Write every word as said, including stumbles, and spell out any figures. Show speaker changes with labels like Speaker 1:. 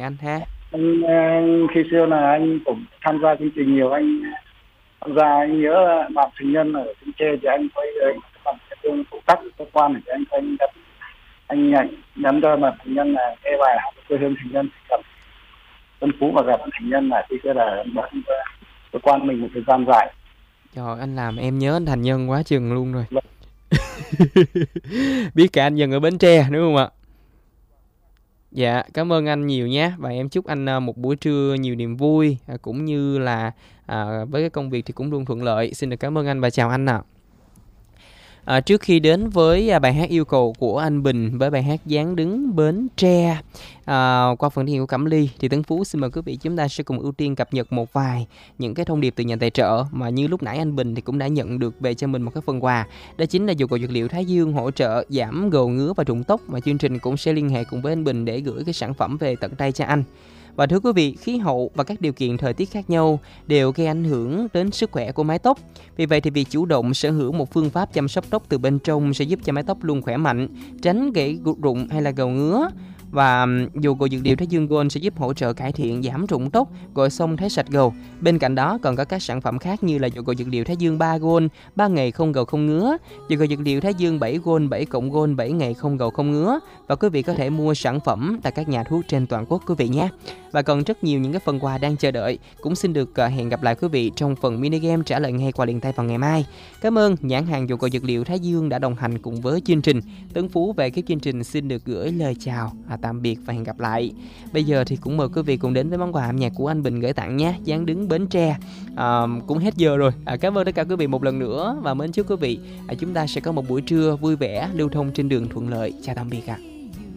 Speaker 1: anh ha.
Speaker 2: Anh, anh khi xưa là anh cũng tham gia chương trình nhiều, anh tham gia anh nhớ bạn thành nhân ở trên Tre thì anh thấy anh bằng cái công tác cơ quan thì anh anh nhắn anh nhắn, nhắn cho bạn thành nhân là nghe bài hát quê hương thành nhân gặp Tân Phú và gặp thành nhân là khi xưa là bạn cơ quan mình một thời gian dài.
Speaker 1: Trời, anh làm em nhớ anh Thành Nhân quá chừng luôn rồi.
Speaker 2: Vâng.
Speaker 1: Biết cả anh Nhân ở Bến Tre đúng không ạ? Dạ, cảm ơn anh nhiều nhé. Và em chúc anh một buổi trưa nhiều niềm vui, cũng như là à, với cái công việc thì cũng luôn thuận lợi. Xin được cảm ơn anh và chào anh ạ. À, trước khi đến với à, bài hát yêu cầu của anh Bình với bài hát Dáng đứng Bến Tre à, qua phần thiện của Cẩm Ly, thì Tấn Phú xin mời quý vị chúng ta sẽ cùng ưu tiên cập nhật một vài những cái thông điệp từ nhà tài trợ mà như lúc nãy anh Bình thì cũng đã nhận được về cho mình một cái phần quà. Đó chính là dụng cụ dược liệu Thái Dương hỗ trợ giảm gầu ngứa và rụng tóc, mà chương trình cũng sẽ liên hệ cùng với anh Bình để gửi cái sản phẩm về tận tay cho anh. Và thưa quý vị, khí hậu và các điều kiện thời tiết khác nhau đều gây ảnh hưởng đến sức khỏe của mái tóc. Vì vậy thì việc chủ động sở hữu một phương pháp chăm sóc tóc từ bên trong sẽ giúp cho mái tóc luôn khỏe mạnh, tránh gãy rụng hay là gầu ngứa. Và dù gội dược liệu Thái Dương Gold sẽ giúp hỗ trợ cải thiện giảm rụng tóc, gội xong thấy sạch gầu. Bên cạnh đó còn có các sản phẩm khác như là dầu gội dược liệu Thái Dương ba Gold, ba ngày không gầu không ngứa, dầu gội dược liệu Thái Dương bảy Gold, bảy cộng Gold, bảy ngày không gầu không ngứa. Và quý vị có thể mua sản phẩm tại các nhà thuốc trên toàn quốc quý vị nhé. Và còn rất nhiều những cái phần quà đang chờ đợi. Cũng xin được hẹn gặp lại quý vị trong phần mini game trả lời ngay qua điện tay vào ngày mai. Cảm ơn nhãn hàng dầu gội dược liệu Thái Dương đã đồng hành cùng với chương trình. Tấn Phú về cái chương trình xin được gửi lời chào, à, tạm biệt và hẹn gặp lại. Bây giờ thì cũng mời quý vị cùng đến với món quà âm nhạc của anh Bình gửi tặng nhé. Dáng đứng Bến Tre. À, cũng hết giờ rồi. À, cảm ơn tất cả quý vị một lần nữa và mến chúc quý vị à, chúng ta sẽ có một buổi trưa vui vẻ, lưu thông trên đường thuận lợi. Chào tạm biệt ạ. À.